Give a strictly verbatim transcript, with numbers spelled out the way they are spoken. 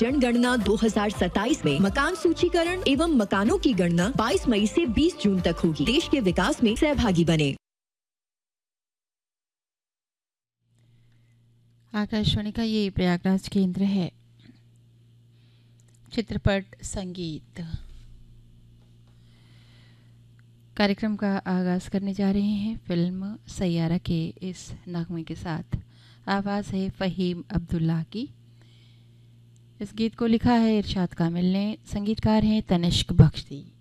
जनगणना दो हज़ार सत्ताईस में मकान सूचीकरण एवं मकानों की गणना बाईस मई से बीस जून तक होगी। देश के विकास में सहभागी बने। आकाशवाणी का ये प्रयागराज केंद्र है। चित्रपट संगीत कार्यक्रम का आगाज करने जा रहे हैं फिल्म सैयारा के इस नगमे के साथ। आवाज़ है फ़हीम अब्दुल्ला की। इस गीत को लिखा है इरशाद कामिल ने, संगीतकार हैं तनिष्क बख्शी।